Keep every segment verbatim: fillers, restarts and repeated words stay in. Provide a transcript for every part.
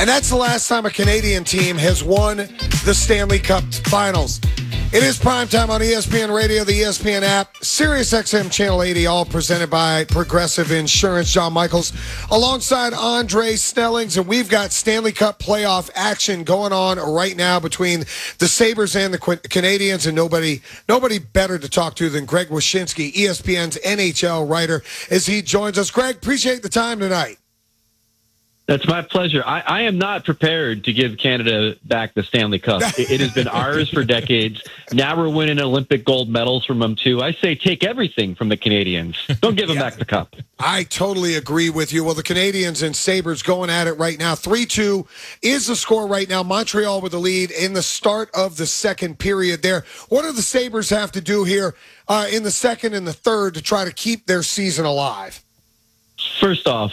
And that's the last time a Canadian team has won the Stanley Cup Finals. It is primetime on E S P N Radio, the E S P N app, Sirius X M Channel eighty, all presented by Progressive Insurance. John Michaels alongside Andre Snellings, and we've got Stanley Cup playoff action going on right now between the Sabres and the Canadians, and nobody nobody better to talk to than Greg Wyshynski, E S P N's N H L writer, as he joins us. Greg, appreciate the time tonight. That's my pleasure. I, I am not prepared to give Canada back the Stanley Cup. It, it has been ours for decades. Now we're winning Olympic gold medals from them, too. I say take everything from the Canadians. Don't give them yeah. back the cup. I totally agree with you. Well, the Canadians and Sabres going at it right now. three two is the score right now. Montreal with the lead in the start of the second period there. What do the Sabres have to do here uh, in the second and the third to try to keep their season alive? First off,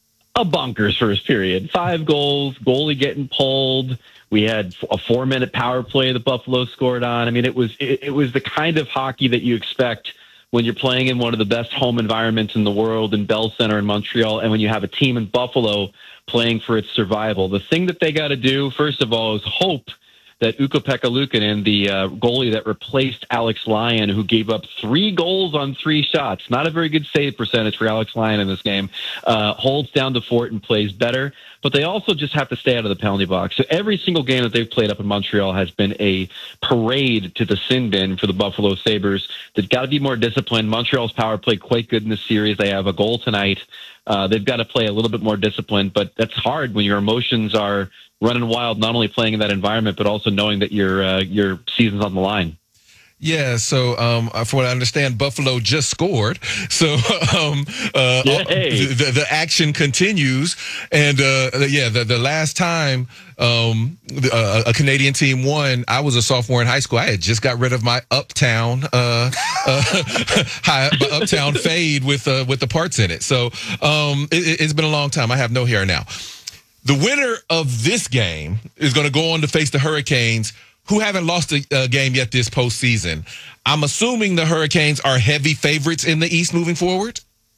a bonkers first period. Five goals, goalie getting pulled. We had a four-minute power play that Buffalo scored on. I mean, it was it, it was the kind of hockey that you expect when you're playing in one of the best home environments in the world in Bell Center in Montreal, and when you have a team in Buffalo playing for its survival. The thing that they got to do, first of all, is hope that Ukko-Pekka Luukkonen, the uh, goalie that replaced Alex Lyon, who gave up three goals on three shots, not a very good save percentage for Alex Lyon in this game, uh, holds down the fort and plays better. But they also just have to stay out of the penalty box. So every single game that they've played up in Montreal has been a parade to the sin bin for the Buffalo Sabres. They've got to be more disciplined. Montreal's power play quite good in this series. They have a goal tonight. Uh, they've got to play a little bit more disciplined, but that's hard when your emotions are running wild, not only playing in that environment, but also knowing that your uh, your season's on the line. Yeah, so um, from what I understand, Buffalo just scored. So um, uh, the, the action continues. And, uh, yeah, the, the last time um, uh, a Canadian team won, I was a sophomore in high school. I had just got rid of my Uptown uh, uh, high, Uptown fade with, uh, with the parts in it. So um, it, it's been a long time. I have no hair now. The winner of this game is going to go on to face the Hurricanes, who haven't lost a, a game yet this postseason. I'm assuming the Hurricanes are heavy favorites in the East moving forward.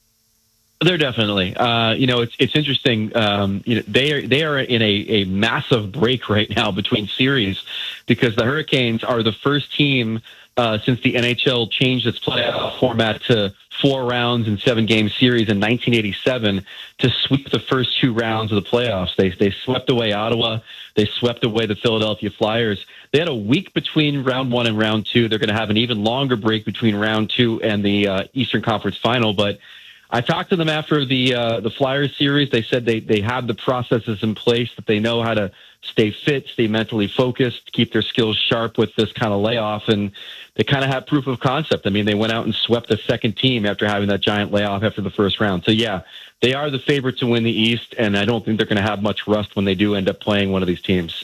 They're definitely. Uh, you know, it's it's interesting. Um, you know, they are they are in a, a massive break right now between series because the Hurricanes are the first team uh, since the N H L changed its playoff format to four rounds and seven game series in nineteen eighty-seven to sweep the first two rounds of the playoffs. They they swept away Ottawa. They swept away the Philadelphia Flyers. They had a week between round one and round two. They're going to have an even longer break between round two and the uh, Eastern Conference Final. But I talked to them after the uh, the Flyers series. They said they they have the processes in place, that they know how to stay fit, stay mentally focused, keep their skills sharp with this kind of layoff, and they kind of have proof of concept. I mean, they went out and swept the second team after having that giant layoff after the first round. So, yeah, they are the favorite to win the East, and I don't think they're going to have much rust when they do end up playing one of these teams.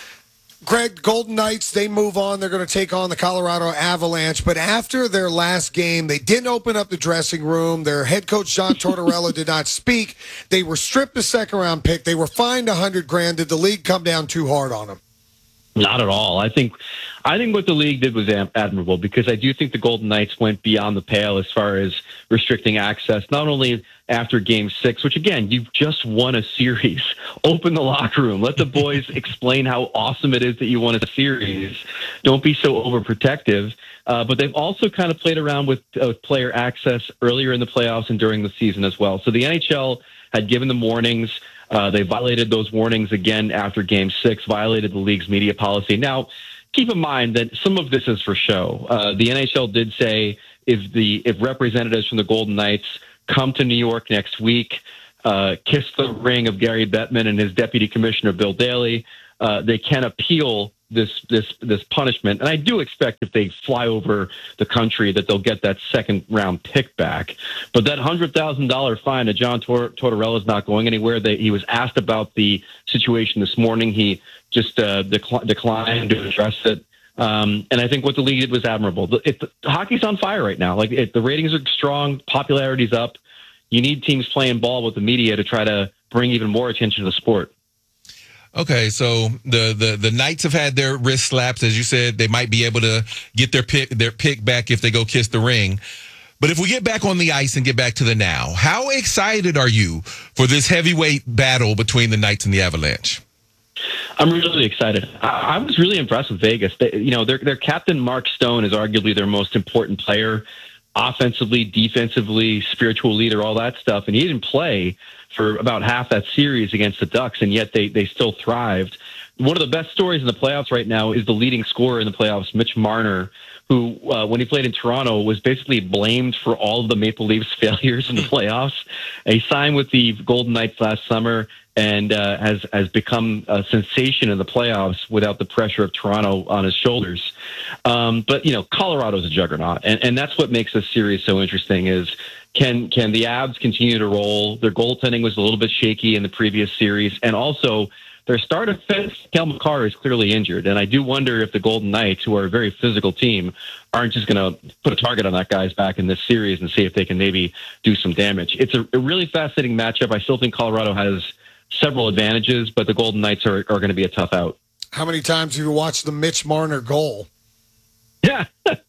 Greg, Golden Knights, they move on. They're going to take on the Colorado Avalanche. But after their last game, they didn't open up the dressing room. Their head coach, John Tortorella, did not speak. They were stripped a second-round pick. They were fined a hundred grand. Did the league come down too hard on them? Not at all. I think I think what the league did was admirable because I do think the Golden Knights went beyond the pale as far as restricting access, not only after game six, which, again, you've just won a series. Open the locker room. Let the boys explain how awesome it is that you won a series. Don't be so overprotective. Uh, but they've also kind of played around with uh, player access earlier in the playoffs and during the season as well. So the N H L had given them warnings. Uh, they violated those warnings again after game six, violated the league's media policy. Now, keep in mind that some of this is for show. Uh, the N H L did say if the if representatives from the Golden Knights come to New York next week, uh, kiss the ring of Gary Bettman and his deputy commissioner, Bill Daly, uh, they can appeal this this this punishment. And I do expect if they fly over the country that they'll get that second round pick back. But that one hundred thousand dollars fine to John Tor- Tortorella is not going anywhere. They, he was asked about the situation this morning. He just uh, decl- declined to address it. Um, and I think what the league did was admirable. The, it, the hockey's on fire right now. Like it, the ratings are strong, popularity's up. You need teams playing ball with the media to try to bring even more attention to the sport. Okay, so the, the, the Knights have had their wrist slaps. As you said, they might be able to get their pick, their pick back if they go kiss the ring. But if we get back on the ice and get back to the now, how excited are you for this heavyweight battle between the Knights and the Avalanche? I'm really excited. I, I was really impressed with Vegas. They, you know, their their captain Mark Stone is arguably their most important player, offensively, defensively, spiritual leader, all that stuff, and he didn't play for about half that series against the Ducks, and yet they they still thrived. One of the best stories in the playoffs right now is the leading scorer in the playoffs, Mitch Marner, who, uh, when he played in Toronto, was basically blamed for all of the Maple Leafs' failures in the playoffs. He signed with the Golden Knights last summer and uh, has has become a sensation in the playoffs without the pressure of Toronto on his shoulders. Um, but, you know, Colorado's a juggernaut, and, and that's what makes this series so interesting is can can the Avs continue to roll? Their goaltending was a little bit shaky in the previous series, and also their star defense, Cale Makar, is clearly injured, and I do wonder if the Golden Knights, who are a very physical team, aren't just going to put a target on that guy's back in this series and see if they can maybe do some damage. It's a, a really fascinating matchup. I still think Colorado has several advantages, but the Golden Knights are, are going to be a tough out. How many times have you watched the Mitch Marner goal? Yeah.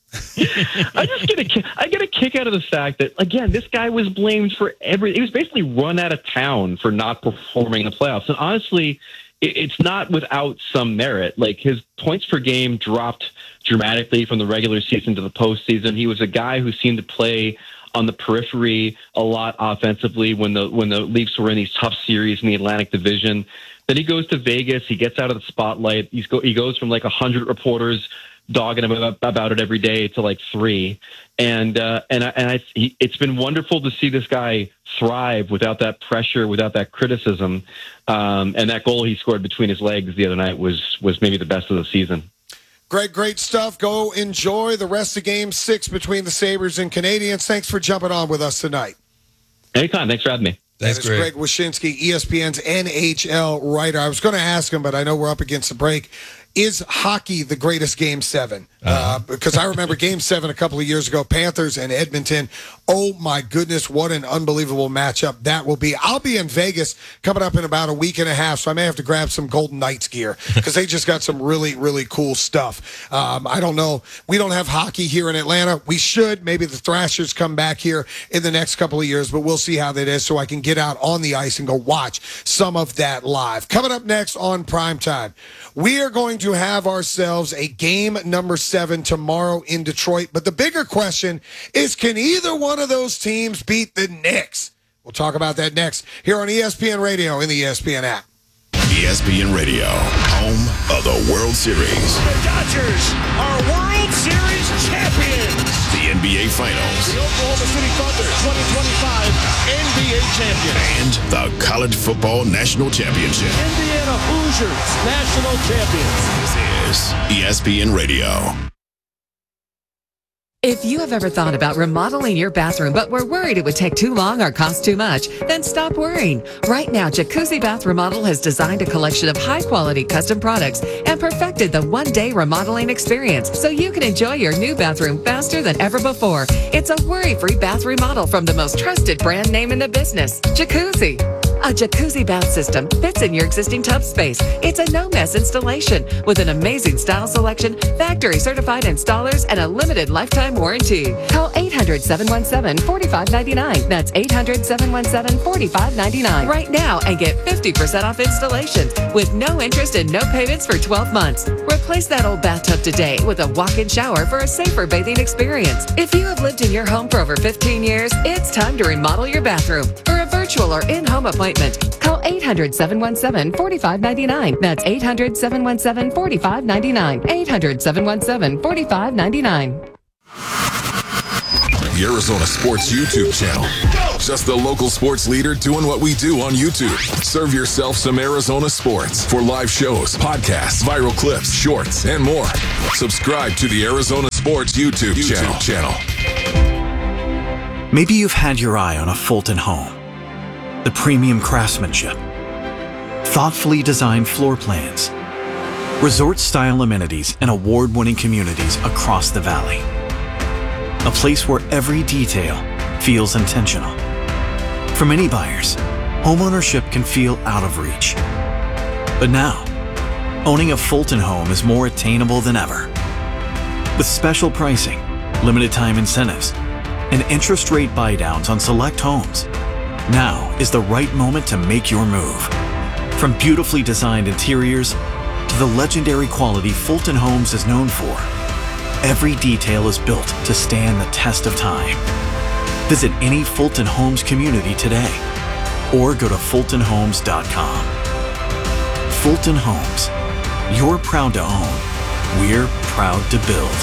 I just get a I get a kick out of the fact that, again, this guy was blamed for every. He was basically run out of town for not performing in the playoffs. And honestly, it, it's not without some merit. Like, his points per game dropped dramatically from the regular season to the postseason. He was a guy who seemed to play on the periphery a lot offensively when the when the Leafs were in these tough series in the Atlantic Division. Then he goes to Vegas. He gets out of the spotlight. He's go, he goes from like a hundred reporters dogging him about, about it every day to like three. And, uh, and, I, and I, he, it's been wonderful to see this guy thrive without that pressure, without that criticism. Um, and that goal he scored between his legs the other night was, was maybe the best of the season. Greg, great stuff. Go enjoy the rest of game six between the Sabres and Canadiens. Thanks for jumping on with us tonight. Anytime. Thanks for having me. That is Greg Wyshynski, E S P N's N H L writer. I was going to ask him, but I know we're up against the break. Is hockey the greatest game seven? Uh, because I remember game seven a couple of years ago, Panthers and Edmonton. Oh, my goodness, what an unbelievable matchup that will be. I'll be in Vegas coming up in about a week and a half, so I may have to grab some Golden Knights gear because they just got some really, really cool stuff. Um, I don't know. We don't have hockey here in Atlanta. We should. Maybe the Thrashers come back here in the next couple of years, but we'll see how that is so I can get out on the ice and go watch some of that live. Coming up next on Primetime, we are going to have ourselves a game number seven tomorrow in Detroit. But the bigger question is, can either one of those teams beat the Knicks? We'll talk about that next here on E S P N Radio in the E S P N app. E S P N Radio, home of the World Series. The Dodgers are World Series champions. The N B A Finals. The Oklahoma City Thunder twenty twenty-five N B A champions. And the College Football National Championship. Indiana Hoosiers national champions. This is E S P N Radio. If you have ever thought about remodeling your bathroom but were worried it would take too long or cost too much, then stop worrying. Right now, Jacuzzi Bath Remodel has designed a collection of high-quality custom products and perfected the one-day remodeling experience so you can enjoy your new bathroom faster than ever before. It's a worry-free bath remodel from the most trusted brand name in the business, Jacuzzi. A jacuzzi bath system fits in your existing tub space. It's a no-mess installation with an amazing style selection, factory-certified installers, and a limited lifetime warranty. Call eight hundred, seven one seven, four five nine nine. That's eight hundred, seven one seven, four five nine nine right now and get fifty percent off installations with no interest and no payments for twelve months. Replace that old bathtub today with a walk-in shower for a safer bathing experience. If you have lived in your home for over fifteen years, it's time to remodel your bathroom. For a virtual or in-home appointment, call eight hundred, seven one seven, four five nine nine. That's eight hundred, seven one seven, four five nine nine. eight hundred, seven one seven, four five nine nine. The Arizona Sports YouTube channel. Just the local sports leader doing what we do on YouTube. Serve yourself some Arizona sports for live shows, podcasts, viral clips, shorts, and more. Subscribe to the Arizona Sports YouTube, YouTube channel. channel. Maybe you've had your eye on a Fulton home. The premium craftsmanship, thoughtfully designed floor plans, resort-style amenities, and award-winning communities across the valley. A place where every detail feels intentional. For many buyers, homeownership can feel out of reach. But now, owning a Fulton home is more attainable than ever. With special pricing, limited time incentives, and interest rate buydowns on select homes, now is the right moment to make your move. From beautifully designed interiors the legendary quality Fulton Homes is known for, every detail is built to stand the test of time. Visit any Fulton Homes community today or go to fulton homes dot com. Fulton Homes. You're proud to own. We're proud to build.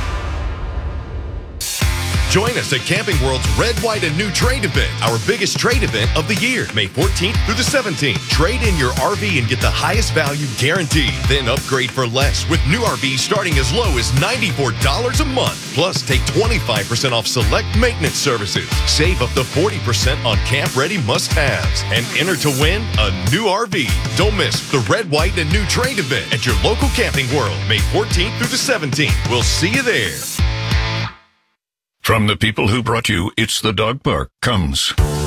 Join us at Camping World's Red, White, and New Trade event, our biggest trade event of the year, May fourteenth through the seventeenth. Trade in your R V and get the highest value guaranteed. Then upgrade for less with new R Vs starting as low as ninety-four dollars a month. Plus, take twenty-five percent off select maintenance services. Save up to forty percent on camp-ready must-haves. And enter to win a new R V. Don't miss the Red, White, and New Trade event at your local Camping World, May fourteenth through the seventeenth. We'll see you there. From the people who brought you It's the Dog Park comes